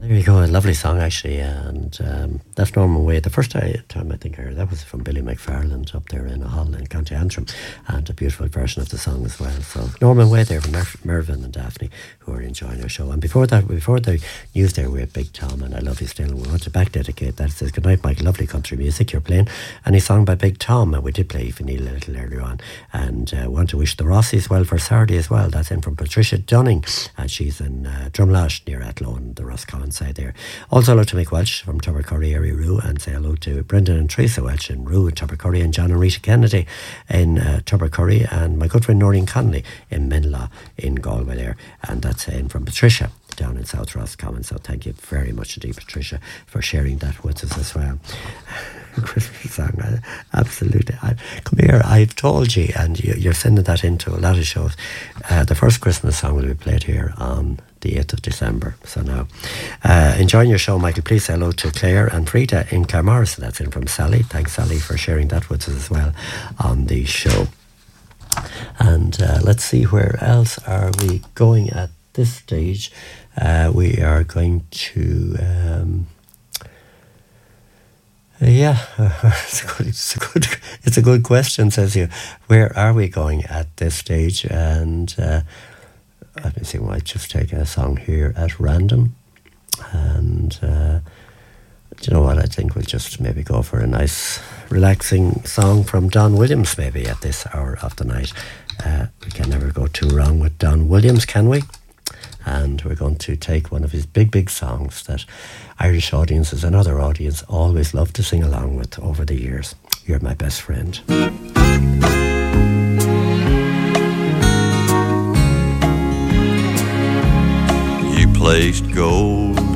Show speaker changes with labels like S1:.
S1: There you go, a lovely song actually, and that's Norman Way. The first time I think I heard that was from Billy McFarland up there in a hall in County Antrim, and a beautiful version of the song as well. So Norman Way there from Mervyn and Daphne, who are enjoying our show. And before that, before the news there, we had Big Tom and I Love You Still, and we want to back dedicate that. It says, good night, Mike, lovely country music you're playing. And he sung by Big Tom, and we did play Vanilla a little earlier on. And want to wish the Rossies well for Saturday as well. That's in from Patricia Dunning, and she's in Drumlash near Athlone, the Roscommon side there. Also hello to Mick Welch from Tubbercurry, Erie Roo, and say hello to Brendan and Teresa Welch in Roo in Tubbercurry, and John and Rita Kennedy in Tubbercurry, and my good friend Noreen Connolly in Menla in Galway there. And that's in from Patricia down in South Roscommon. So thank you very much indeed, Patricia, for sharing that with us as well. Christmas song, absolutely. Come here, I've told you, and you're sending that into a lot of shows. The first Christmas song will be played here on the 8th of December. So now, enjoying your show, Michael. Please say hello to Claire and Frida in Claremorris. That's in from Sally. Thanks, Sally, for sharing that with us as well on the show. And let's see, where else are we going at this stage? We are going to... it's a good question, says you. Where are we going at this stage? And let me see, we might just take a song here at random. And do you know what? I think we'll just maybe go for a nice, relaxing song from Don Williams, maybe at this hour of the night. We can never go too wrong with Don Williams, can we? And we're going to take one of his big songs that Irish audiences and other audience always love to sing along with over the years. You're My Best Friend.
S2: You placed gold